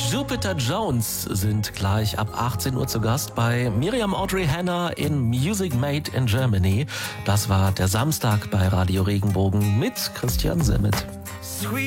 Jupiter Jones sind gleich ab 18 Uhr zu Gast bei Miriam Audrey Hanna in Music Made in Germany. Das war der Samstag bei Radio Regenbogen mit Christian Simmet.